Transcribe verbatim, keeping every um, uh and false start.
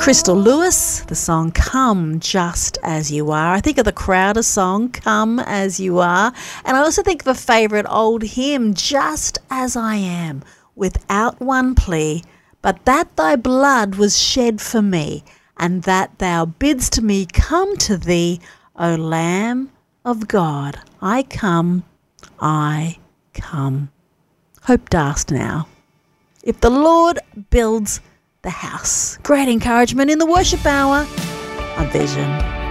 Crystal Lewis, the song Come Just As You Are. I think of the Crowder song, Come As You Are. And I also think of a favourite old hymn, Just As I Am, without one plea, but that thy blood was shed for me, and that thou bidst me come to thee, O Lamb of God. I come, I come. Hope Darst now. If the Lord builds the house. Great encouragement in the worship hour on Vision.